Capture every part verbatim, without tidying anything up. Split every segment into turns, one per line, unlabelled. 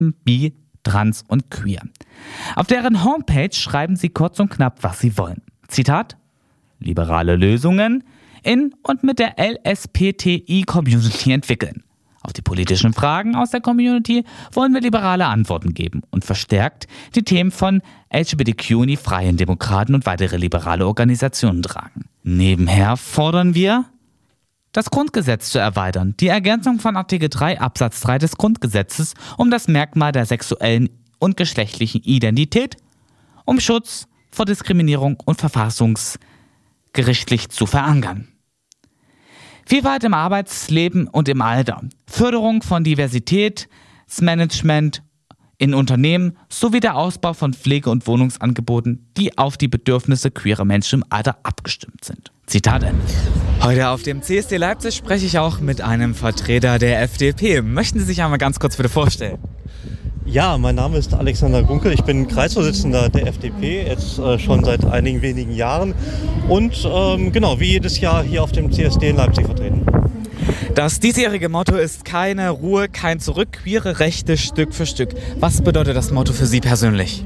bi, trans und queer. Auf deren Homepage schreiben sie kurz und knapp, was sie wollen. Zitat: liberale Lösungen in und mit der L S B T I-Community entwickeln. Auf die politischen Fragen aus der Community wollen wir liberale Antworten geben und verstärkt die Themen von L G B T Q in die Freien Demokraten und weitere liberale Organisationen tragen. Nebenher fordern wir, das Grundgesetz zu erweitern, die Ergänzung von Artikel drei Absatz drei des Grundgesetzes um das Merkmal der sexuellen und geschlechtlichen Identität, um Schutz vor Diskriminierung und verfassungsgerichtlich zu verankern. Vielfalt im Arbeitsleben und im Alter, Förderung von Diversitätsmanagement in Unternehmen sowie der Ausbau von Pflege- und Wohnungsangeboten, die auf die Bedürfnisse queerer Menschen im Alter abgestimmt sind. Zitat Ende.
Heute auf dem C S D Leipzig spreche ich auch mit einem Vertreter der F D P. Möchten Sie sich einmal ganz kurz bitte vorstellen?
Ja, mein Name ist Alexander Gunkel, ich bin Kreisvorsitzender der F D P, jetzt äh, schon seit einigen wenigen Jahren und ähm, genau, wie jedes Jahr hier auf dem C S D in Leipzig vertreten.
Das diesjährige Motto ist keine Ruhe, kein Zurück, queere Rechte Stück für Stück. Was bedeutet das Motto für Sie persönlich?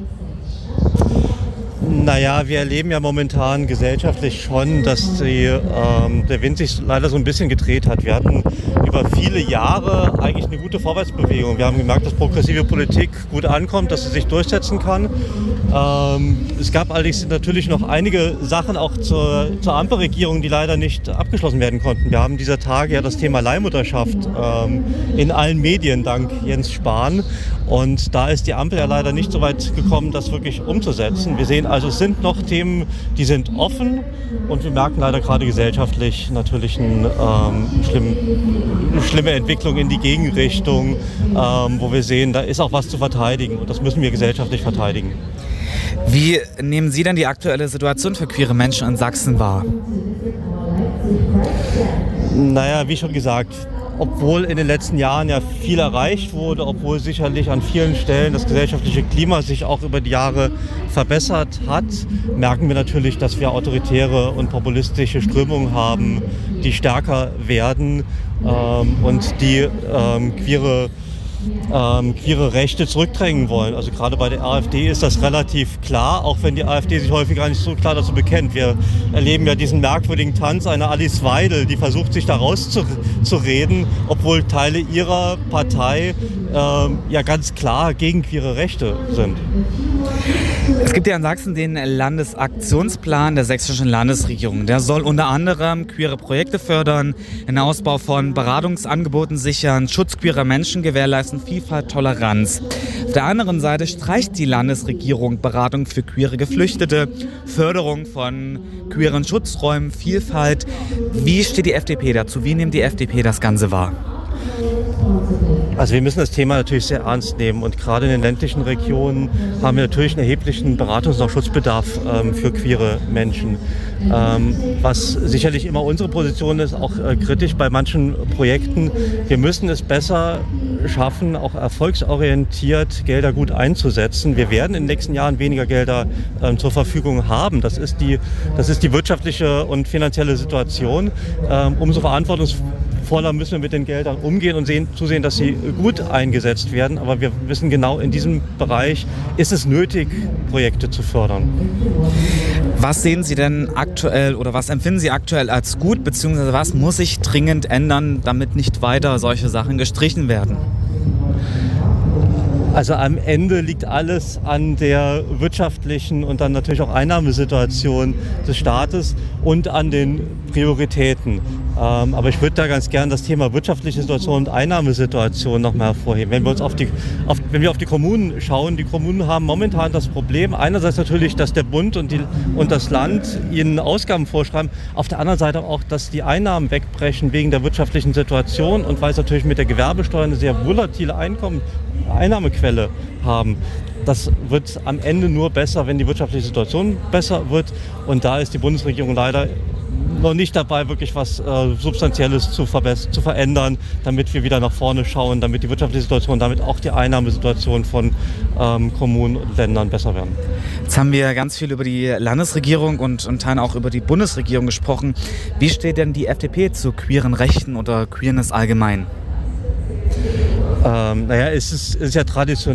Naja, wir erleben ja momentan gesellschaftlich schon, dass die, ähm, der Wind sich leider so ein bisschen gedreht hat. Wir hatten über viele Jahre eigentlich eine gute Vorwärtsbewegung. Wir haben gemerkt, dass progressive Politik gut ankommt, dass sie sich durchsetzen kann. Ähm, es gab allerdings natürlich noch einige Sachen auch zur, zur Ampelregierung, die leider nicht abgeschlossen werden konnten. Wir haben dieser Tage ja das Thema Leihmutterschaft ähm, in allen Medien dank Jens Spahn. Und da ist die Ampel ja leider nicht so weit gekommen, das wirklich umzusetzen. Wir sehen also, es sind noch Themen, die sind offen und wir merken leider gerade gesellschaftlich natürlich eine ähm, schlimm, schlimme Entwicklung in die Gegenrichtung, ähm, wo wir sehen, da ist auch was zu verteidigen und das müssen wir gesellschaftlich verteidigen.
Wie nehmen Sie denn die aktuelle Situation für queere Menschen in Sachsen wahr?
Naja, wie schon gesagt, obwohl in den letzten Jahren ja viel erreicht wurde, obwohl sicherlich an vielen Stellen das gesellschaftliche Klima sich auch über die Jahre verbessert hat, merken wir natürlich, dass wir autoritäre und populistische Strömungen haben, die stärker werden ähm, und die ähm, queere Ähm, queere Rechte zurückdrängen wollen. Also gerade bei der AfD ist das relativ klar, auch wenn die AfD sich häufig gar nicht so klar dazu bekennt. Wir erleben ja diesen merkwürdigen Tanz einer Alice Weidel, die versucht, sich da rauszureden, obwohl Teile ihrer Partei ähm, ja ganz klar gegen queere Rechte sind.
Es gibt ja in Sachsen den Landesaktionsplan der sächsischen Landesregierung. Der soll unter anderem queere Projekte fördern, den Ausbau von Beratungsangeboten sichern, Schutz queerer Menschen gewährleisten, Vielfalt, Toleranz. Auf der anderen Seite streicht die Landesregierung Beratung für queere Geflüchtete, Förderung von queeren Schutzräumen, Vielfalt. Wie steht die F D P dazu? Wie nimmt die F D P das Ganze wahr?
Also wir müssen das Thema natürlich sehr ernst nehmen und gerade in den ländlichen Regionen haben wir natürlich einen erheblichen Beratungs- und Schutzbedarf ähm, für queere Menschen. Ähm, was sicherlich immer unsere Position ist, auch äh, kritisch bei manchen Projekten. Wir müssen es besser schaffen, auch erfolgsorientiert Gelder gut einzusetzen. Wir werden in den nächsten Jahren weniger Gelder ähm, zur Verfügung haben. Das ist die, das ist die wirtschaftliche und finanzielle Situation. Ähm, umso verantwortungsvoller müssen wir mit den Geldern umgehen und sehen, zusehen, dass sie gut eingesetzt werden. Aber wir wissen genau, in diesem Bereich ist es nötig, Projekte zu fördern.
Was sehen Sie denn aktuell oder was empfinden Sie aktuell als gut, beziehungsweise was muss sich dringend ändern, damit nicht weiter solche Sachen gestrichen werden?
Also am Ende liegt alles an der wirtschaftlichen und dann natürlich auch Einnahmesituation des Staates und an den Prioritäten. Ähm, aber ich würde da ganz gern das Thema wirtschaftliche Situation und Einnahmesituation noch mal hervorheben. Wenn wir uns auf die, auf, wenn wir auf die Kommunen schauen, die Kommunen haben momentan das Problem, einerseits natürlich, dass der Bund und, die, und das Land ihnen Ausgaben vorschreiben, auf der anderen Seite auch, dass die Einnahmen wegbrechen wegen der wirtschaftlichen Situation und weil es natürlich mit der Gewerbesteuer eine sehr volatile Einkommen, Einnahmequelle haben. Das wird am Ende nur besser, wenn die wirtschaftliche Situation besser wird. Und da ist die Bundesregierung leider noch nicht dabei, wirklich was äh, Substanzielles zu, verbess- zu verändern, damit wir wieder nach vorne schauen, damit die wirtschaftliche Situation, damit auch die Einnahmesituation von ähm, Kommunen und Ländern besser werden.
Jetzt haben wir ganz viel über die Landesregierung und, und Teilen auch über die Bundesregierung gesprochen. Wie steht denn die F D P zu queeren Rechten oder Queerness allgemein?
Ähm, naja, es ist, es ist ja traditionell